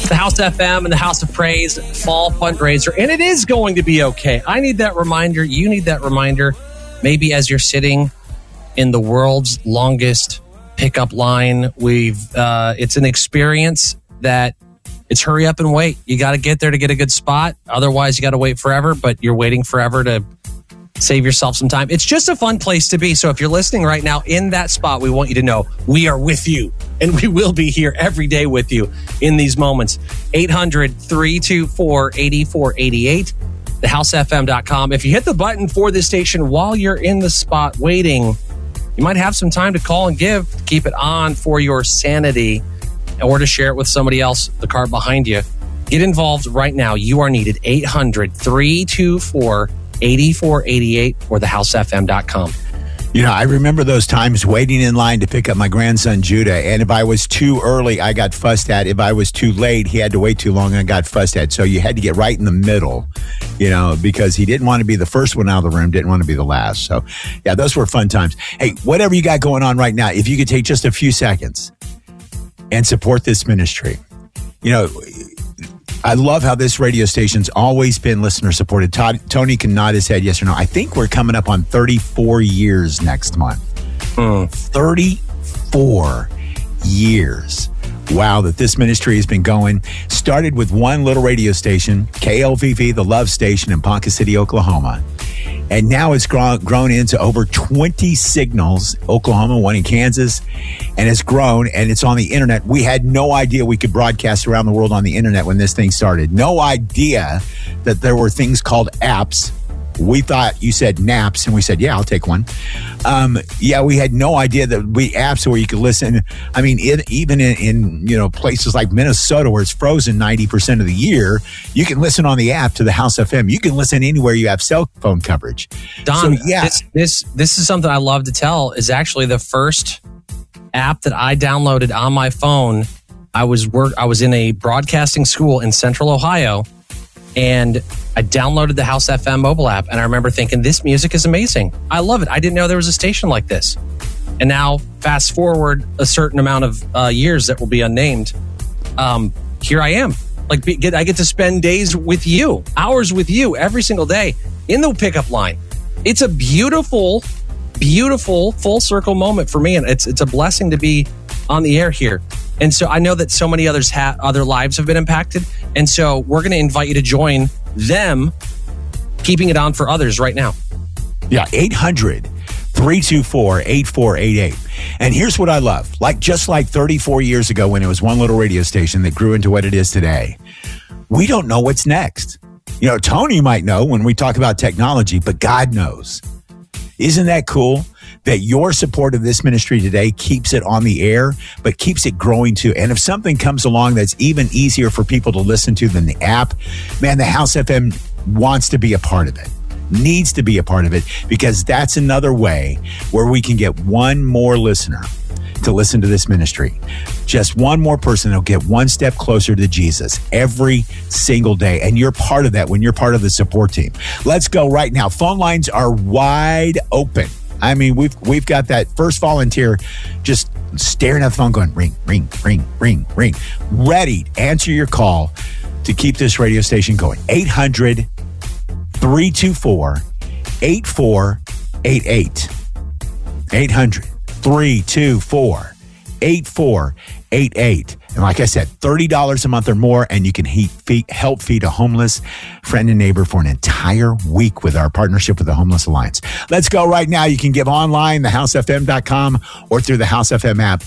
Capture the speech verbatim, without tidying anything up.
The House F M and the House of Praise fall fundraiser, and it is going to be okay. I need that reminder. You need that reminder. Maybe as you're sitting in the world's longest pickup line, we've uh, it's an experience that it's hurry up and wait. You got to get there to get a good spot. Otherwise, you got to wait forever, but you're waiting forever to save yourself some time. It's just a fun place to be. So if you're listening right now in that spot, we want you to know we are with you, and we will be here every day with you in these moments. eight hundred, three two four, eight four eight eight, the house f m dot com. If you hit the button for this station while you're in the spot waiting, you might have some time to call and give, to keep it on for your sanity, or to share it with somebody else, the car behind you. Get involved right now. You are needed. eight hundred, three two four, eight four eight eight or the house f m dot com. You know, I remember those times waiting in line to pick up my grandson, Judah. And if I was too early, I got fussed at. If I was too late, he had to wait too long and I got fussed at. So you had to get right in the middle, you know, because he didn't want to be the first one out of the room, didn't want to be the last. So, yeah, those were fun times. Hey, whatever you got going on right now, if you could take just a few seconds and support this ministry. You know, I love how this radio station's always been listener supported. Todd, Tony can nod his head yes or no. I think we're coming up on thirty-four years next month. Mm. thirty-four years. Wow, that this ministry has been going. Started with one little radio station, K L V V, the Love Station in Ponca City, Oklahoma. And now it's grown, grown into over twenty signals, Oklahoma, one in Kansas, and it's grown, and it's on the internet. We had no idea we could broadcast around the world on the internet when this thing started. No idea that there were things called apps. We thought you said naps, and we said, yeah, I'll take one. Um, yeah, we had no idea that we apps where you could listen. I mean, it, even in, in you know places like Minnesota where it's frozen ninety percent of the year, you can listen on the app to the House F M. You can listen anywhere you have cell phone coverage. Don, so, yeah. this, this this is something I love to tell. Is actually the first app that I downloaded on my phone. I was work. I was in a broadcasting school in Central Ohio, and I downloaded the House F M mobile app, and I remember thinking, this music is amazing. I love it. I didn't know there was a station like this. And now, fast forward a certain amount of uh, years that will be unnamed, um, here I am. Like, get, I get to spend days with you, hours with you every single day in the pickup line. It's a beautiful, beautiful full circle moment for me, and it's it's a blessing to be on the air here. And so I know that so many others ha- other lives have been impacted. And so we're going to invite you to join them, keeping it on for others right now. Yeah, eight hundred, three two four, eight four eight eight. And here's what I love. Like, just like thirty-four years ago when it was one little radio station that grew into what it is today, we don't know what's next. You know, Tony might know when we talk about technology, but God knows. Isn't that cool? That your support of this ministry today keeps it on the air, but keeps it growing too. And if something comes along that's even easier for people to listen to than the app, man, the House F M wants to be a part of it, needs to be a part of it, because that's another way where we can get one more listener to listen to this ministry. Just one more person that'll get one step closer to Jesus every single day. And you're part of that when you're part of the support team. Let's go right now. Phone lines are wide open. I mean, we've we've got that first volunteer just staring at the phone going, ring, ring, ring, ring, ring. Ready to answer your call to keep this radio station going. eight hundred, three two four, eight four eight eight. eight hundred, three two four, eight four eight eight. And like I said, thirty dollars a month or more, and you can heat, feed, help feed a homeless friend and neighbor for an entire week with our partnership with the Homeless Alliance. Let's go right now. You can give online, the house f m dot com, or through the House F M app.